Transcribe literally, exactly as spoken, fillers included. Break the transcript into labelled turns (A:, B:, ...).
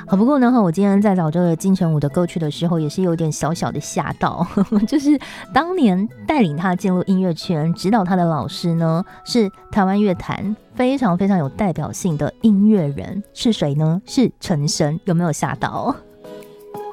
A: 好，不过呢，我今天在找这个金城武的歌曲的时候，也是有点小小的吓到，就是当年带领他进入音乐圈、指导他的老师呢，是台湾乐坛非常非常有代表性的音乐人，是谁呢？是陈升，有没有吓到？